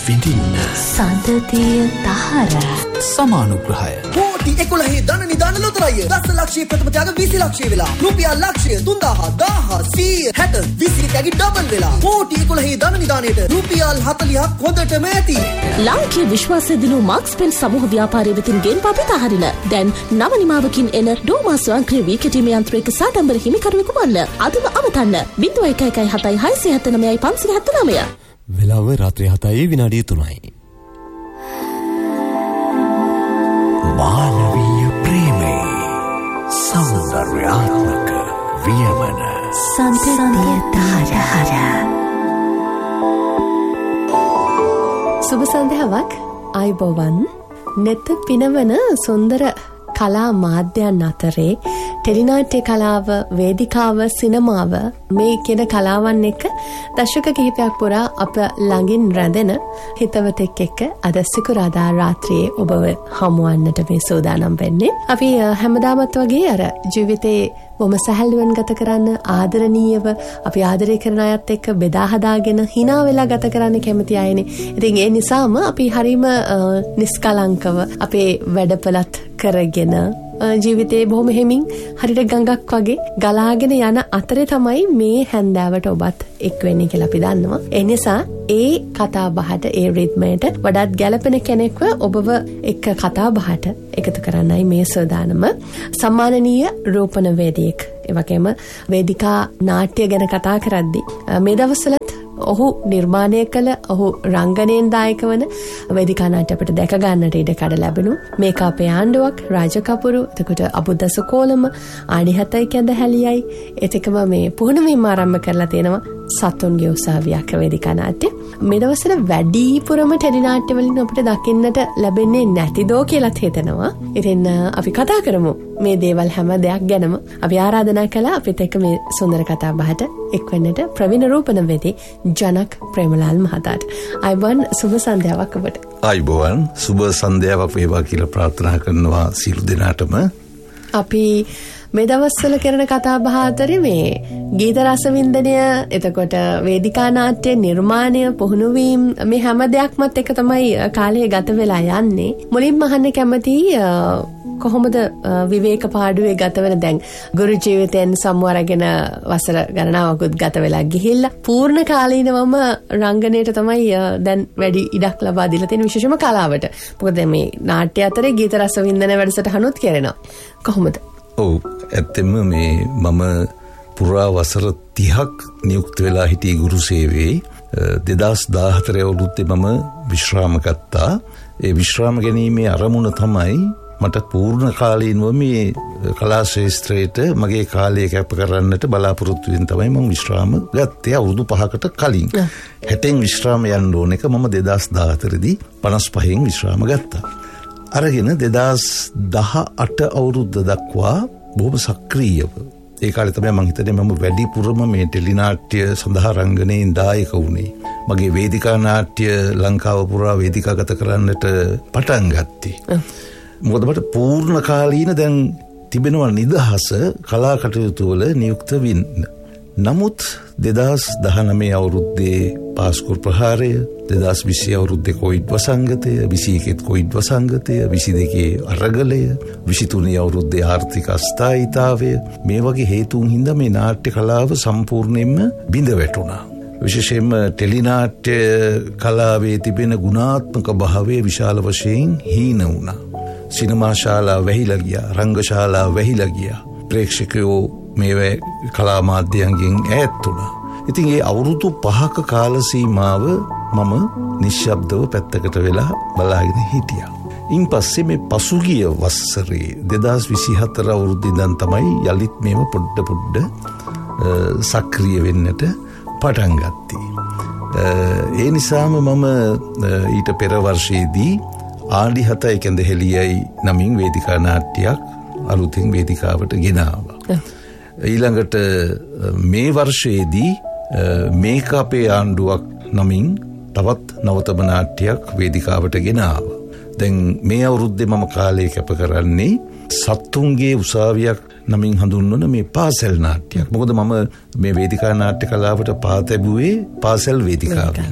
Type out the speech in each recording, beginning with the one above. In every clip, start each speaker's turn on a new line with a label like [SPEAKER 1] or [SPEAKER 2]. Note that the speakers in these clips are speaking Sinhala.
[SPEAKER 1] විඳින්න.
[SPEAKER 2] සඳතිය දහර
[SPEAKER 1] සමානුග්‍රහය.
[SPEAKER 3] කෝටි 11 ධන නිදාන ලොතරැය. දස ලක්ෂයේ ප්‍රථම ත්‍යාග 20 ලක්ෂය වෙලා. රුපියල් ලක්ෂය 3000 1000 100 60 ත්‍යාගි ඩබල් වෙලා. කෝටි 11 ධන නිදානයේට රුපියල් 40ක් හොඳටම ඇති.
[SPEAKER 4] ලාංකීය විශ්වාසය දිනු මාක්ස් පෙන් සමූහ ව්‍යාපාරයේ වෙතින් ගෙන් පපිත හරින. දැන් නව නිමාවකින් එන ඩෝමා ස්වයංක්‍රීය වී කැටීමේ යන්ත්‍රයක සාඩම්බර හිමිකරුවෙකු වන්න. අදම අවතන්න 0117
[SPEAKER 5] වෙලාව රාත්‍රී 7:03.
[SPEAKER 1] මානවීය ප්‍රේමේ සෞන්දර්යාත්මක වියමන
[SPEAKER 2] සඳතිය දහර.
[SPEAKER 6] සුබ සන්ධ්‍යාවක් ආයුබෝවන්. නෙත පිනවන සුන්දර කලා මාධ්‍යයන් අතරේ ටෙලිනාට්‍ය කලාව, වේදිකාව, සිනමාව මේ කියන කලාවන් එක්ක දශක කිහිපයක් පුරා අප ළඟින් රැඳෙන හිතවතෙක් එක්ක අද සිකුරාදා රාත්‍රියේ ඔබව හමුවන්නට මේ සූදානම් වෙන්නේ. අපි හැමදාමත් වගේ අර ජීවිතේ බොහොම සැහැල්ලුවෙන් ගත කරන්න, ආදරණීයව අපි ආදරය කරන අයත් එක්ක බෙදා හදාගෙන hina වෙලා ගත කරන්න කැමති අයනේ. ඉතින් ඒ නිසාම අපි හරීම නිස්කලංකව අපේ වැඩපළත් කරගෙන ජීවිතේ බොහොම හිමින් හරියට ගඟක් වගේ ගලාගෙන යන අතරේ තමයි මේ හැන්දෑවට ඔබත් එක් වෙන්නේ කියලා අපි දන්නවා. ඒ නිසා ඒ කතා බහට, ඒ රිද්මයට වඩාත් ගැළපෙන කෙනෙක්ව ඔබව එක්ක කතා බහට එකතු කරන්නයි මේ සූදානම. සම්මානනීය රූපනවේදියෙක්, ඒ වගේම වේදිකා නාට්‍ය ගැන කතා කරද්දී මේ දවස්වලත් ඔහු නිර්මාණය කළ, ඔහු රංගනයෙන් දායක වන වේදිකා නාට්‍ය අපිට දැක ගන්නට ඉඩ කඩ ලැබෙනු. මේක අපේ ආණ්ඩුවක්, රාජකපුරු, එතකොට අබුද්දස කෝලම, ආණිහතයි කැඳහැලියයි, එතකම මේ පුහුණුවීම ආරම්භ කරලා තියෙනවා සතුන්ගේ උසාවියක් වේදිකා නාට්‍ය. මේ දවස්වල වැඩිපුරම ටෙලි නාට්‍ය වලින් අපිට දකින්නට ලැබෙන්නේ නැතිදෝ කියලාත් හිතෙනවා. ඉතින් අපි කතා කරමු මේ දේවල් හැම දෙයක් ගැනම. අපි ආරාධනා කළා අපිට එක්ක මේ සුන්දර කතා බහට එක්වෙන්නට ප්‍රවීණ රූපනවේදී ජනක් ප්‍රේමලාල් මහතාට. අයබන් සුබ සන්ධ්‍යාවක් ඔබට.
[SPEAKER 7] අයබෝවන් සුබ සන්ධ්‍යාවක් වේවා කියලා ප්‍රාර්ථනා කරනවා සියලු දෙනාටම.
[SPEAKER 6] අපි මේ දවස්වල කරන කතා බහ අතරේ මේ ගීත රසවින්දනය, එතකොට වේදිකා නාට්‍ය නිර්මාණය, පුහුණුවීම්, මේ හැම දෙයක්මත් එක තමයි කාලය ගත වෙලා යන්නේ. මුලින්ම අහන්න කැමති කොහොමද විවේක පාඩුවේ ගත වෙන, දැන් ගුරු ජීවිතයෙන් සමුවරගෙන වසර ගණනාවකුත් ගත වෙලා ගිහිල්ලා පූර්ණ කාලීනවම රංගනයට තමයි දැන් වැඩි ඉඩක් ලබා දීලා තියෙන, විශේෂම කලාවට. මොකද මේ නාට්‍ය අතරේ ගීත රසවින්දන වැඩසටහනුත් කරනවා. කොහොමද?
[SPEAKER 7] ඔව්, ඇත්තෙම මේ මම පුරා වසර 30ක් නියුක්ත වෙලා හිටියේ ගුරු සේවයේ. 2014 අවුරුද්දේ මම විශ්‍රාම ගත්තා. ඒ විශ්‍රාම ගැනීමේ අරමුණ තමයි මට පූර්ණ කාලීනව මේ කලා ශාස්ත්‍රයට මගේ කාලය කැප කරන්නට බලාපොරොත්තු වෙන තමයි මම විශ්‍රාම ගත්තේ අවුරුදු 5කට කලින්. 60න් විශ්‍රාම යන්න ඕන එක මම 2014 දී 55න් විශ්‍රාම ගත්තා. අරගෙන 2018 අවුරුද්ද දක්වා බොහොම සක්‍රීයව, ඒ කාලේ තමයි මම හිතන්නේ මම වැඩිපුරම මේ ටෙලි නාට්‍ය සඳහා රංගනයෙන් දායක වුණේ. මගේ වේදිකා නාට්‍ය ලංකාව පුරා වේදිකාගත කරන්නට පටන් ගත්තේ. මොකද මට පූර්ණ කාලීන දැන් තිබෙනවා නිදහස කලා කටයුතු වල නියුක්ත වෙන්න. නමුත් 2019 අවුරුද්දේ පාස්කෝර් ප්‍රහාරය, 2020 අවුරුද්දේ කොවිඩ් වසංගතය, 21 කොවිඩ් වසංගතය, 22 අරගලය, 23 අවුරුද්දේ ආර්ථික අස්ථායීතාවය, මේ වගේ හේතුන් හින්දා මේ නාට්‍ය කලාව සම්පූර්ණයෙන්ම බිඳ වැටුණා. විශේෂයෙන්ම ටෙලි නාට්‍ය කලාවේ තිබෙන ගුණාත්මක භාවය විශාල වශයෙන් හීන වුණා. සිනමා ශාලා වැහිලා ගියා, රංගශාලා වැහිලා ගියා. ප්‍රේක්ෂකයෝ මේ කලා මාධ්‍යයන්ගෙන් ඈත් වුණා. ඉතින් ඒ අවුරුදු 5ක කාල සීමාව මම නිශ්ශබ්දව පැත්තකට වෙලා බලාගෙන හිටියා. ඉන් පස්සේ මේ පසුගිය වසරේ 2024 අවුරුද්දේ ඉඳන් තමයි යලිත් මේව පොඩ්ඩ සක්‍රිය වෙන්නට පටන් ගත්තේ. ඒ නිසාම මම ඊට පෙර වර්ෂයේදී ආණ්ඩිහතයි කැඳහැලියයි නමින් වේදිකා නාට්‍යයක් අලුතින් වේදිකාවට ගෙනාවා. ඊළඟට මේ වර්ෂයේදී මේක අපේ ආණ්ඩුවක් නමින් තවත් නවතම නාට්‍යයක් වේදිකාවට ගෙනාවා. දැන් මේ අවුරුද්දේ මම කාලය කැප කරන්නේ සත්තුන්ගේ උසාවියක් නමින් හඳුන්වන මේ පාසල් නාට්‍යයක්. මොකද මම මේ වේදිකා නාට්‍ය කලාවට පා තැබුවේ පාසල් වේදිකාවෙන්.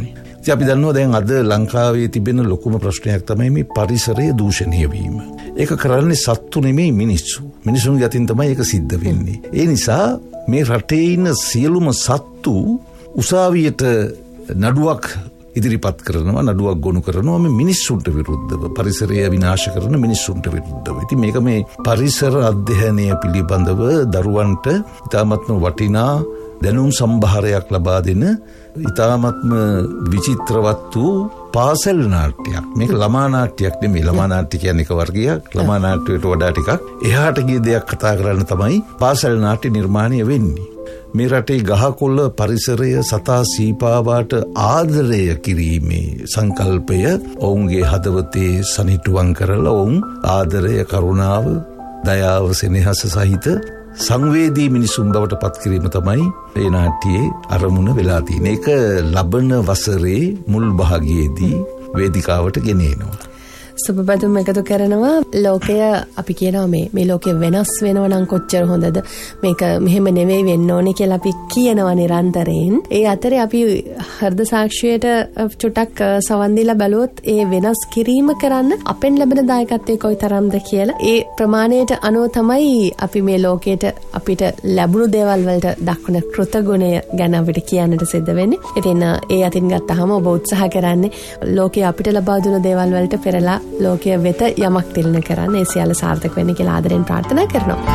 [SPEAKER 7] අපි දන්නවා දැන් අද ලංකාවේ තිබෙන ලොකුම ප්‍රශ්නයක් තමයි මේ පරිසරයේ දූෂණය වීම. ඒක කරන්නේ සත්තු නෙමෙයි මිනිස්සු. මිනිසුන්ගේ අතින් තමයි ඒක සිද්ධ වෙන්නේ. ඒ නිසා මේ රටේ ඉන්න සියලුම සත්තු උසාවියට නඩුවක් ඉදිරිපත් කරනවා, නඩුවක් ගොනු කරනවා මේ මිනිස්සුන්ට විරුද්ධව, පරිසරය විනාශ කරන මිනිස්සුන්ට විරුද්ධව. ඉතින් මේක මේ පරිසර අධ්‍යයනය පිළිබඳව දරුවන්ට ඉතාමත්ම වටිනා දැනුම් සම්භාරයක් ලබා දෙන ඉතාමත්ම විචිත්‍රවත් වූ පාසල් නාට්‍යයක්. මේක ළමා නාට්‍යයක් නෙමෙයි. ළමා නාට්‍ය කියන්නේ එක වර්ගයක්. ළමා නාට්‍යයට වඩා ටිකක් එහාට ගිය දෙයක් කතා කරන්න තමයි පාසල් නාට්‍ය නිර්මාණය වෙන්නේ. මේ රටේ ගහකොළ පරිසරය සතා සීපාවාට ආදරය කිරීමේ සංකල්පය ඔවුන්ගේ හදවතේ සනිටුවන් කරලා ඔවුන් ආදරය, කරුණාව, දයාව, සෙනෙහස සහිත සංවේදී මිනිසුන් බවට පත් කිරීම තමයි මේ නාට්‍යයේ අරමුණ වෙලා තියෙන්නේ. ඒක ලබන වසරේ මුල් භාගයේදී වේදිකාවට ගෙනෙනවා.
[SPEAKER 6] සුබපැතුම් එකතු කරනවා. ලෝකය අපි කියනවා මේ ලෝකය වෙනස් වෙනවා නම් කොච්චර හොඳද, මේක මෙහෙම නෙවෙයි වෙන්න ඕනේ කියලා අපි කියනවා නිරන්තරයෙන්. ඒ අතරේ අපි හෘද සාක්ෂියට චුටක් සවන් දීලා බලුවොත් ඒ වෙනස් කිරීම කරන්න අපෙන් ලැබෙන දායකත්වය කොයිතරම්ද කියලා ඒ ප්‍රමාණයට අනුව තමයි අපි මේ ලෝකයට අපිට ලැබුණු දේවල් වලට දක්වන කෘතගුණය ගැන අපිට කියන්නට සිද්ධ වෙන්නේ. ඉතින් ඒ අතින් ගත්තාම ඔබ උත්සාහ කරන්නේ ලෝකය අපිට ලබා දුන දේවල් වලට පෙරලා ලෝකය වෙත යමක් තිලන කරන්න. ඒ සියල්ල සාර්ථක වෙන්න කියලා ආදරෙන් ප්‍රාර්ථනා කරනවා.